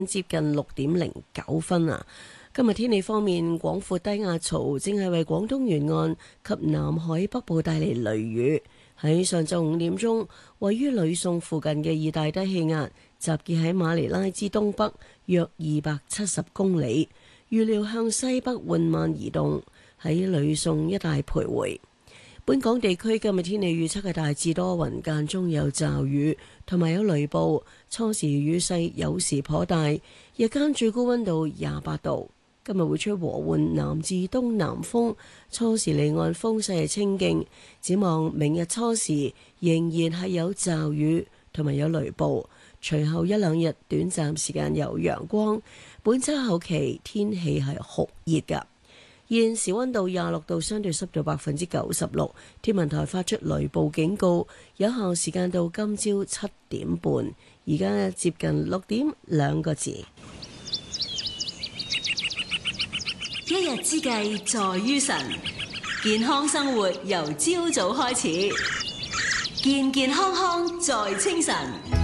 接近6:09啊。今日天氣方面，廣闊低壓槽正係為廣東沿岸及南海北部帶嚟雷雨。喺上晝5點鐘，位於呂宋附近嘅熱帶低氣壓集結喺馬尼拉之東北約270公里，預料向西北緩慢移動，喺呂宋一帶徘徊。本港地區今日天氣預測係大致多雲，間中有驟雨同埋有雷暴，初時雨勢有時頗大，日間最高溫度28度。今日會吹和緩南至東南風，初時離岸風勢係清勁。展望明日初時仍然係有驟雨同埋有雷暴，隨後一兩日短暫時間有陽光。本週後期天氣係酷熱㗎。現時溫度26度，相對濕度96%。天文台發出雷暴警告，有效時間到今朝7點半。而家接近6點2個字。 一日之計在於晨，健康生活由朝早開始，健健康康在清晨。